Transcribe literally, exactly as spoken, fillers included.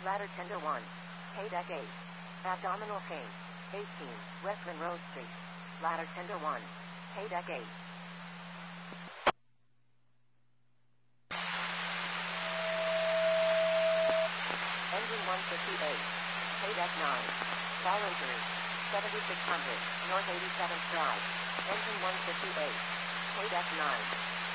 Ladder tender one. Paydeck eight. Abdominal pain. eighteen. Westland Road Street. Ladder tender one. Paydeck eight. Engine one fifty-eight. Paydeck nine. Fall injury. seventy-six hundred. North eighty-seventh Drive. Engine one fifty-eight. Paydeck nine.